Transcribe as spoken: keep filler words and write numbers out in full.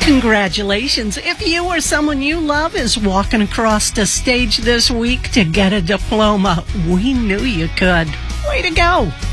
Congratulations. If you or someone you love is walking across the stage this week to get a diploma, we knew you could. Way to go.